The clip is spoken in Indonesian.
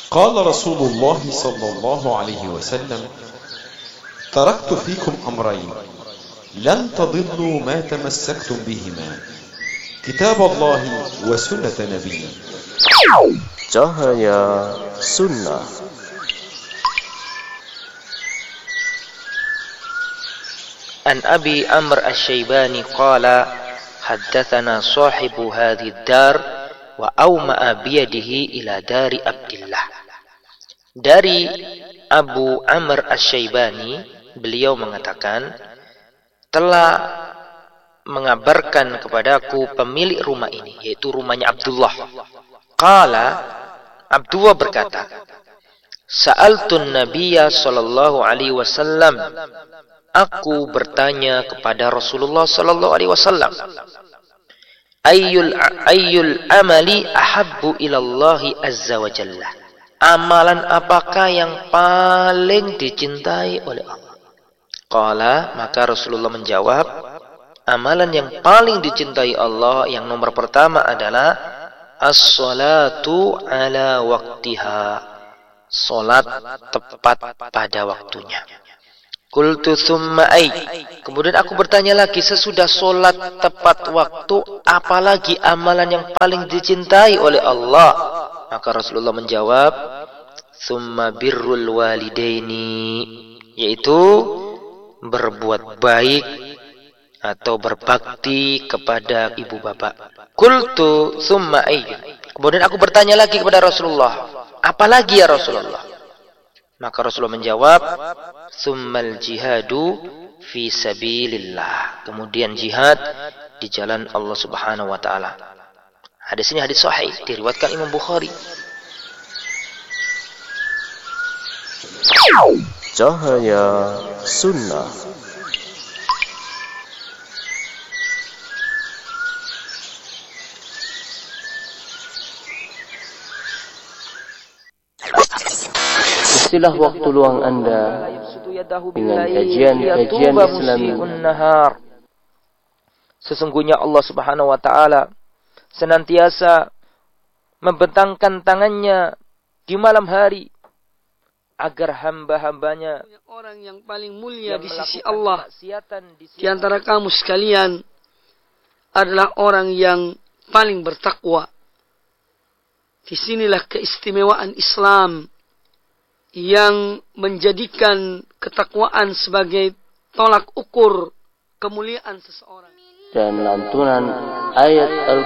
قال رسول الله صلى الله عليه وسلم: تركت فيكم أمرين لن تضلوا ما تمسكتم بهما، كتاب الله وسنة نبيه. Cahaya Sunnah. An Abi Amr Asy-Syaibani qala haddatsana sahibu hadhihi dar wa awma'a biyadihi ila dari Abdillah. Dari Abu Amr Asy-Syaibani, beliau mengatakan, telah mengabarkan kepadaku pemilik rumah ini, yaitu rumahnya Abdullah. Qala, Abdullah berkata, Sa'altun Nabiyya sallallahu alaihi wasallam, aku bertanya kepada Rasulullah sallallahu alaihi wasallam, ayyul amali ahabbu ilallahi azza wa jalla. Amalan apakah yang paling dicintai oleh Allah? Qala, maka Rasulullah menjawab, amalan yang paling dicintai Allah yang nomor pertama adalah as-salatu ala waktiha, salat tepat pada waktunya. Qultu tsumma ay, kemudian aku bertanya lagi, sesudah salat tepat waktu, apalagi amalan yang paling dicintai oleh Allah? Maka Rasulullah menjawab, tsumma birrul walidaini, yaitu berbuat baik atau berbakti kepada ibu bapak. Qultu tsumma ay, kemudian aku bertanya lagi kepada Rasulullah, apalagi ya Rasulullah? Maka Rasulullah menjawab, tsummal jihadu fi sabilillah, kemudian jihad di jalan Allah Subhanahu wa taala. Hadis ini hadis sahih, diriwayatkan Imam Bukhari. Cahaya Sunnah. Isilah waktu luang Anda dengan kajian-kajian Islami. Sesungguhnya Allah Subhanahu wa taala senantiasa membentangkan tangannya di malam hari agar hamba-hambanya, orang yang paling mulia di sisi Allah di antara kamu sekalian adalah orang yang paling bertakwa. Disinilah keistimewaan Islam yang menjadikan ketakwaan sebagai tolak ukur kemuliaan seseorang. Dan lantunan ayat Al-Quran